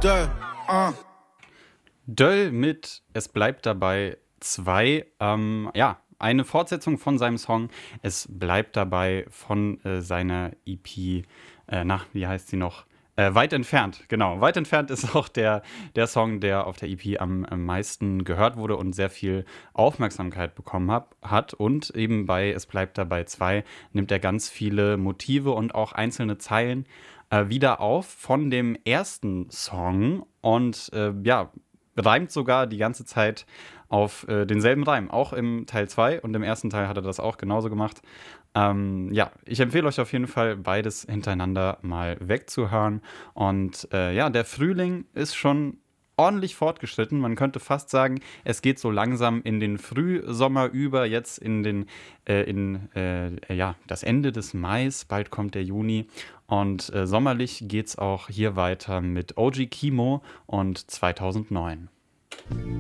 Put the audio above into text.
Döll mit Es bleibt dabei 2. Ja, eine Fortsetzung von seinem Song Es bleibt dabei von seiner EP, wie heißt sie noch? Weit entfernt, genau. Weit entfernt ist auch der Song, der auf der EP am meisten gehört wurde und sehr viel Aufmerksamkeit bekommen hat. Und eben bei Es bleibt dabei 2 nimmt er ganz viele Motive und auch einzelne Zeilen wieder auf von dem ersten Song und ja, reimt sogar die ganze Zeit auf denselben Reim, auch im Teil 2 und im ersten Teil hat er das auch genauso gemacht. Ja, ich empfehle euch auf jeden Fall, beides hintereinander mal wegzuhören. Und ja, der Frühling ist schon ordentlich fortgeschritten. Man könnte fast sagen, es geht so langsam in den Frühsommer über, jetzt ja, das Ende des Mais, bald kommt der Juni. Und sommerlich geht's auch hier weiter mit OG Kimo und 2009.